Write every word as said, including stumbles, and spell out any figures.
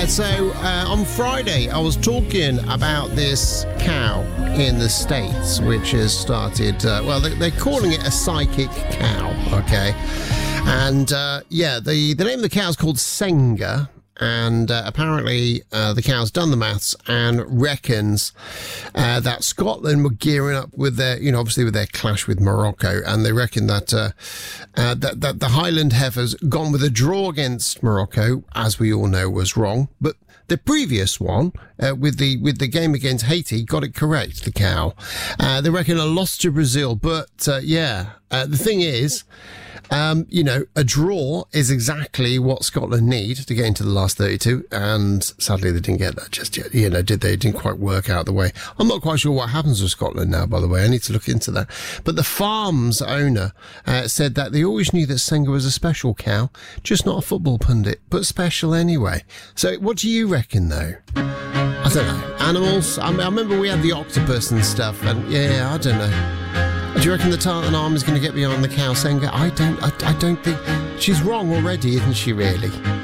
Yeah, so uh, on Friday I was talking about this cow in the States which has started, uh, well, they, they're calling it a psychic cow, okay? And uh, yeah, the, the name of the cow is called Senga. And uh, apparently uh, the cow's done the maths and reckons uh, that Scotland were gearing up with their, you know, obviously with their clash with Morocco, and they reckon that uh, uh, that, that the Highland heifer's gone with a draw against Morocco, as we all know was wrong. But the previous one, uh, with the with the game against Haiti, got it correct, the cow. Uh, they reckon a loss to Brazil, but uh, yeah, uh, the thing is, Um, you know, a draw is exactly what Scotland need to get into the last thirty-two, and sadly they didn't get that just yet. You know, did they? It didn't quite work out the way. I'm not quite sure what happens with Scotland now, by the way. I need to look into that. But the farm's owner uh, said that they always knew that Senga was a special cow, just not a football pundit, but special anyway. So what do you reckon, though? I don't know. Animals? I, mean, I remember we had the octopus and stuff, and yeah, I don't know. Do you reckon the Tartan Arm is going to get behind the cow Senga? I don't. I, I don't think she's wrong already, isn't she? Really?